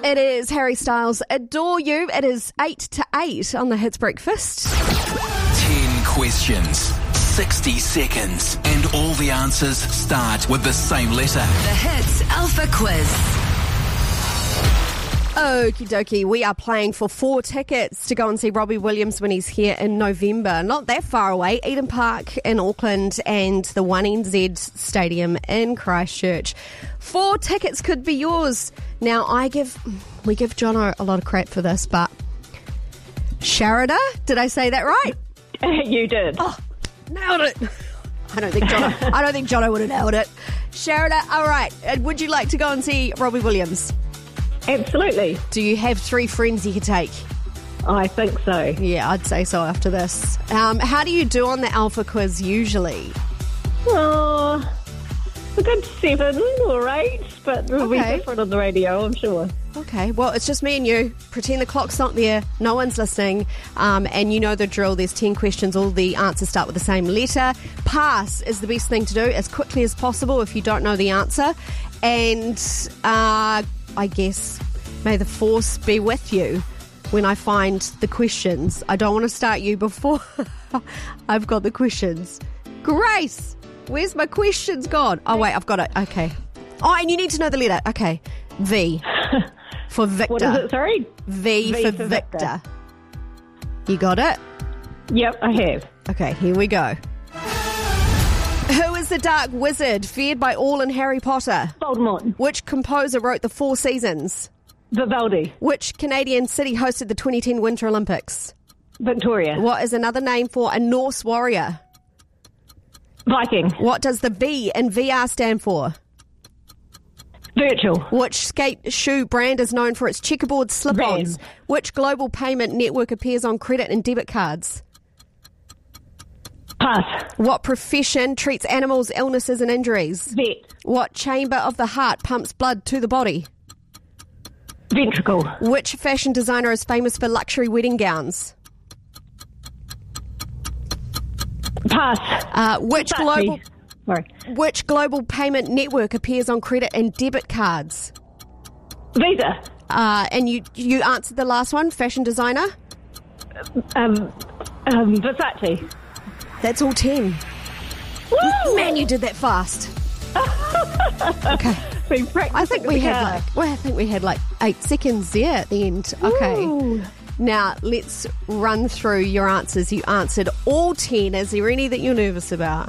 It is Harry Styles' Adore You. It is 8 to 8 on the Hits Breakfast. 10 questions, 60 seconds, and all the answers start with the same letter. The Hits Alpha Quiz. Okie dokie, we are playing for 4 tickets to go and see Robbie Williams when he's here in November. Not that far away, Eden Park in Auckland and the 1NZ Stadium in Christchurch. 4 tickets could be yours. Now, we give Jono a lot of crap for this, but Sharada, did I say that right? You did. Oh, nailed it. I don't think Jono would have nailed it. Sharada, all right. Would you like to go and see Robbie Williams? Absolutely. Do you have 3 friends you could take? I think so. Yeah, I'd say so after this. How do you do on the Alpha Quiz usually? Oh, a good 7 or 8, but it'll be different on the radio, I'm sure. Okay, well, it's just me and you. Pretend the clock's not there, no one's listening, and you know the drill. There's 10 questions, all the answers start with the same letter. Pass is the best thing to do as quickly as possible if you don't know the answer. And I guess may the force be with you when I find the questions. I don't want to start you before I've got the questions. Grace, where's my questions gone? Oh, wait, I've got it. Okay. Oh, and you need to know the letter. Okay. V for Victor. What is it, sorry? V for Victor. You got it? Yep, I have. Okay, here we go. Who is the dark wizard feared by all in Harry Potter? Voldemort. Which composer wrote The Four Seasons? Vivaldi. Which Canadian city hosted the 2010 Winter Olympics? Victoria. What is another name for a Norse warrior? Viking. What does the V in VR stand for? Virtual. Which skate shoe brand is known for its checkerboard slip-ons? Ren. Which global payment network appears on credit and debit cards? Pass. What profession treats animals' illnesses and injuries? Vet. What chamber of the heart pumps blood to the body? Ventricle. Which fashion designer is famous for luxury wedding gowns? Pass. Which global payment network appears on credit and debit cards? Visa. And you answered the last one, fashion designer? Versace. That's all 10. Woo! Man, you did that fast. Okay. I think we had like 8 seconds there at the end. Okay. Ooh. Now, let's run through your answers. You answered all 10. Is there any that you're nervous about?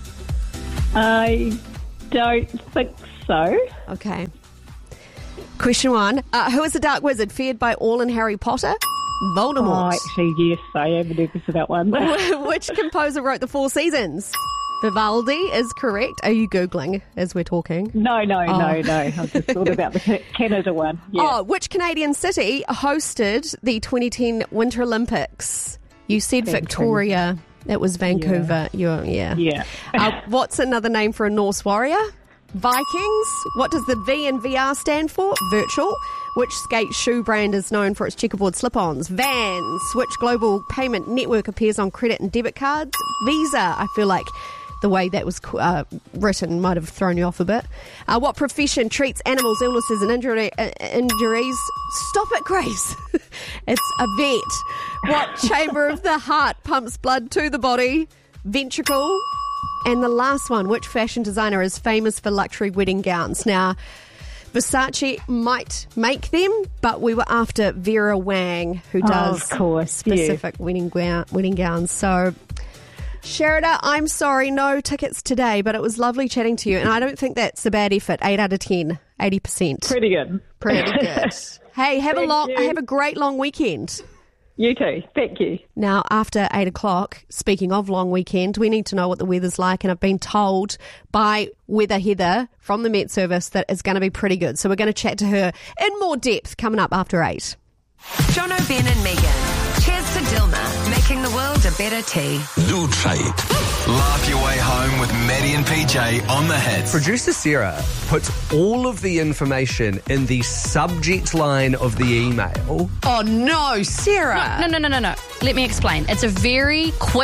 I don't think so. Okay. Question 1. Who is the dark wizard feared by all in Harry Potter? Voldemort. Oh, actually, yes, I am nervous about one. Which composer wrote The Four Seasons? Vivaldi is correct. Are you Googling as we're talking? No. I've just thought about the Canada one. Yeah. Oh, which Canadian city hosted the 2010 Winter Olympics? You said Victoria. It was Vancouver. Yeah. What's another name for a Norse warrior? Vikings. What does the V in VR stand for? Virtual. Which skate shoe brand is known for its checkerboard slip-ons? Vans. Which global payment network appears on credit and debit cards? Visa. I feel like the way that was written might have thrown you off a bit. What profession treats animals' illnesses and injuries? Stop it, Grace. It's a vet. What chamber of the heart pumps blood to the body? Ventricle. And the last one, which fashion designer is famous for luxury wedding gowns? Now, Versace might make them, but we were after Vera Wang, who does specific wedding gowns. So, Sharada, I'm sorry, no tickets today, but it was lovely chatting to you, and I don't think that's a bad effort. 8 out of 10, 80%. Pretty good. Pretty good. Hey, have a great long weekend. You too. Thank you. Now, after 8 o'clock, speaking of long weekend, we need to know what the weather's like, and I've been told by Weather Heather from the Met Service that it's going to be pretty good. So we're going to chat to her in more depth coming up after 8. Jono, Ben and Megan. Cheers to Dilma, making the world a better tea. Lutrate. Laugh your way home with Maddie and PJ on the Hits. Producer Sarah puts all of the information in the subject line of the email. Oh no, Sarah. No. Let me explain. It's a very quick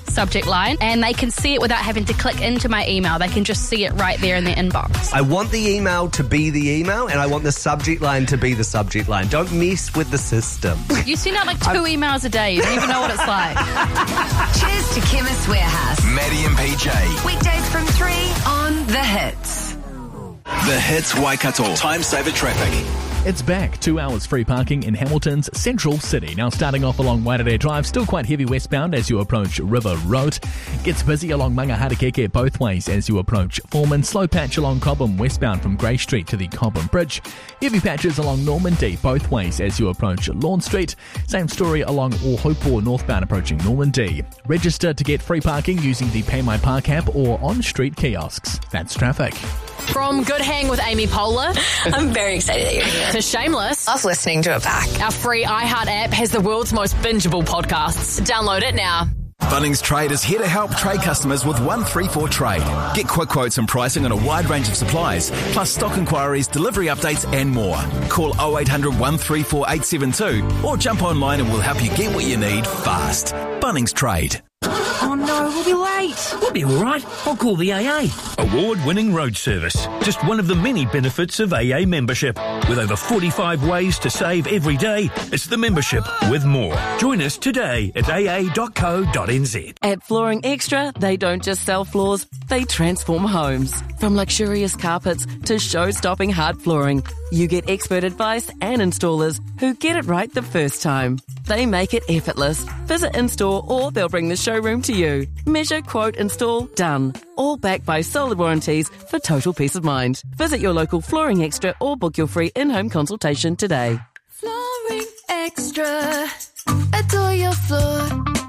subject line, and they can see it without having to click into my email. They can just see it right there in their inbox. I want the email to be the email, and I want the subject line to be the subject line. Don't mess with the system. You send out like 2 emails a day. You don't even know what it's like. Cheers to Chemist Warehouse. Maddie and PJ. Weekdays from 3 on The Hits. The Hits Waikato. Time saver traffic. It's back. 2 hours free parking in Hamilton's Central City. Now starting off along Waitere Drive, still quite heavy westbound as you approach River Road. Gets busy along Mangaharakeke both ways as you approach Foreman. Slow patch along Cobham westbound from Grey Street to the Cobham Bridge. Heavy patches along Normandy both ways as you approach Lawn Street. Same story along Ohopo northbound approaching Normandy. Register to get free parking using the Pay My Park app or on-street kiosks. That's traffic. From Good Hang with Amy Poehler. I'm very excited that you're here. To Shameless. Love listening to it back. Our free iHeart app has the world's most bingeable podcasts. Download it now. Bunnings Trade is here to help trade customers with 134 Trade. Get quick quotes and pricing on a wide range of supplies, plus stock inquiries, delivery updates and more. Call 0800 134 872 or jump online and we'll help you get what you need fast. Bunnings Trade. Oh no, we'll be late. We'll be all right. I'll call the AA. Award-winning road service. Just one of the many benefits of AA membership. With over 45 ways to save every day, it's the membership with more. Join us today at aa.co.nz. At Flooring Extra, they don't just sell floors, they transform homes. From luxurious carpets to show-stopping hard flooring, you get expert advice and installers who get it right the first time. They make it effortless. Visit in-store or they'll bring the showroom to you. Measure, quote, install, done. All backed by solid warranties for total peace of mind. Visit your local Flooring Extra or book your free in-home consultation today. Flooring Extra. Adore your floor.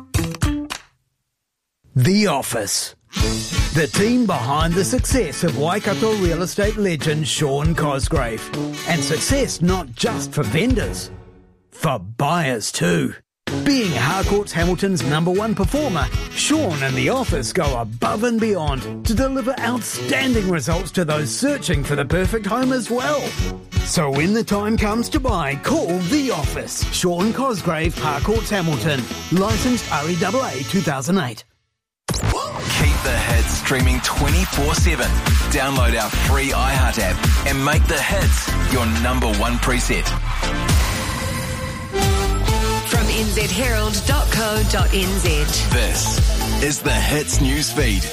The Office. The team behind the success of Waikato real estate legend Sean Cosgrave. And success not just for vendors, for buyers too. Being Harcourt's Hamilton's #1 performer, Sean and The Office go above and beyond to deliver outstanding results to those searching for the perfect home as well. So when the time comes to buy, call The Office. Sean Cosgrave, Harcourt's Hamilton. Licensed REAA 2008. Keep the hits streaming 24/7. Download our free iHeart app and make the hits your #1 preset. From nzherald.co.nz. This is the Hits newsfeed.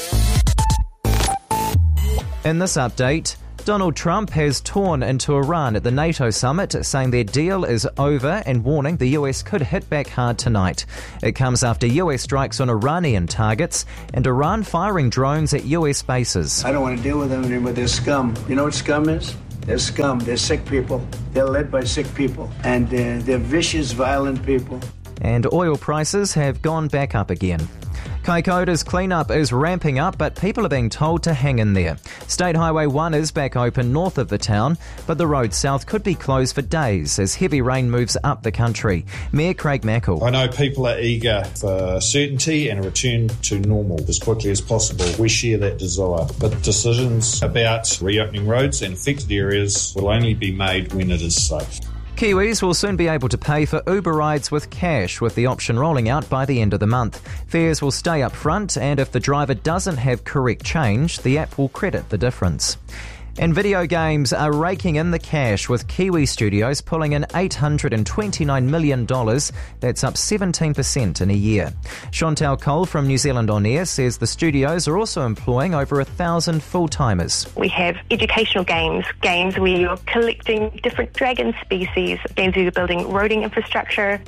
In this update, Donald Trump has torn into Iran at the NATO summit, saying their deal is over and warning the US could hit back hard tonight. It comes after US strikes on Iranian targets and Iran firing drones at US bases. I don't want to deal with them anymore. They're scum. You know what scum is? They're scum. They're sick people. They're led by sick people. And they're vicious, violent people. And oil prices have gone back up again. Kaikoura's cleanup is ramping up, but people are being told to hang in there. State Highway 1 is back open north of the town, but the road south could be closed for days as heavy rain moves up the country. Mayor Craig Mackle. I know people are eager for certainty and a return to normal as quickly as possible. We share that desire. But decisions about reopening roads and affected areas will only be made when it is safe. Kiwis will soon be able to pay for Uber rides with cash, with the option rolling out by the end of the month. Fares will stay up front, and if the driver doesn't have correct change, the app will credit the difference. And video games are raking in the cash, with Kiwi Studios pulling in $829 million. That's up 17% in a year. Chantal Cole from New Zealand On Air says the studios are also employing over 1,000 full-timers. We have educational games where you're collecting different dragon species, games where you're building roading infrastructure.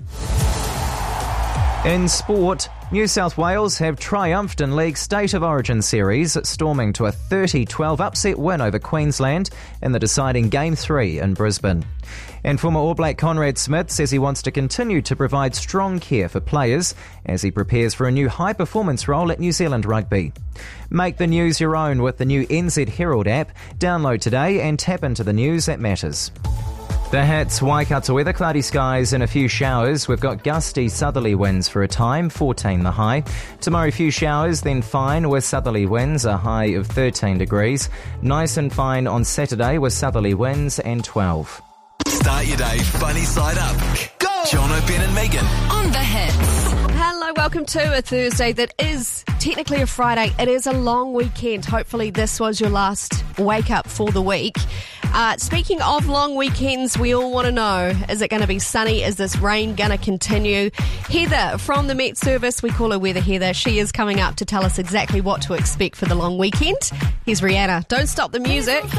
In sport, New South Wales have triumphed in League State of Origin series, storming to a 30-12 upset win over Queensland in the deciding Game 3 in Brisbane. And former All Black Conrad Smith says he wants to continue to provide strong care for players as he prepares for a new high-performance role at New Zealand Rugby. Make the news your own with the new NZ Herald app. Download today and tap into the news that matters. The Hits, Waikato weather, cloudy skies and a few showers. We've got gusty southerly winds for a time, 14 the high. Tomorrow a few showers, then fine with southerly winds, a high of 13 degrees. Nice and fine on Saturday with southerly winds and 12. Start your day funny side up. Go! John O'Ben and Megan on the Hits. Hello, welcome to a Thursday that is technically a Friday. It is a long weekend. Hopefully this was your last wake up for the week. Speaking of long weekends, we all want to know, is it going to be sunny? Is this rain going to continue? Heather from the Met Service, we call her Weather Heather. She is coming up to tell us exactly what to expect for the long weekend. Here's Rihanna. Don't stop the music.